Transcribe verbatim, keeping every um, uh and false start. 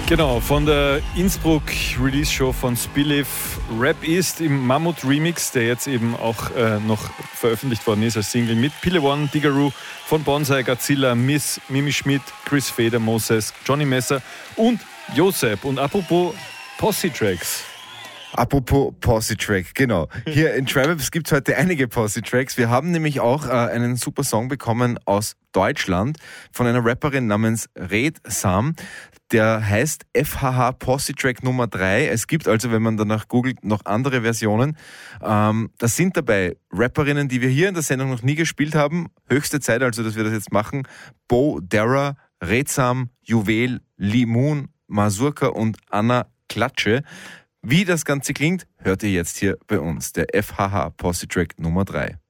Genau, von der Innsbruck Release Show von Spiliff. Rap ist im Mammut Remix, der jetzt eben auch äh, noch veröffentlicht worden ist als Single mit Pile One, Diggaroo, von Bonsai, Godzilla, Miss, Mimi Schmidt, Chris Feder, Moses, Johnny Messer und Josep. Und apropos Posse-Tracks. Apropos Posse-Track, genau. Hier in Travibes gibt es heute einige Posse-Tracks. Wir haben nämlich auch äh, einen super Song bekommen aus Deutschland von einer Rapperin namens Red Sam. Der heißt F H H Posse-Track Nummer drei. Es gibt also, wenn man danach googelt, noch andere Versionen. Ähm, das sind dabei Rapperinnen, die wir hier in der Sendung noch nie gespielt haben. Höchste Zeit also, dass wir das jetzt machen. Bo Derra, Red Sam, Juwel, Lee Moon, Mazurka und Anna Klatsche. Wie das Ganze klingt, hört ihr jetzt hier bei uns. Der F H H Posse-Track Nummer drei.